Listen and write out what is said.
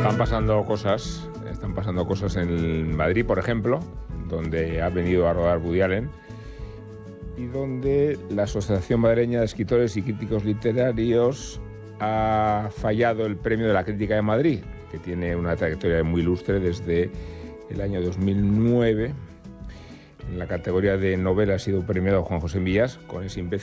Están pasando cosas en Madrid, por ejemplo, donde ha venido a rodar Woody Allen y donde la Asociación Madrileña de Escritores y Críticos Literarios ha fallado el Premio de la Crítica de Madrid, que tiene una trayectoria muy ilustre desde el año 2009. En la categoría de novela ha sido premiado Juan José Millás con ese imbécil.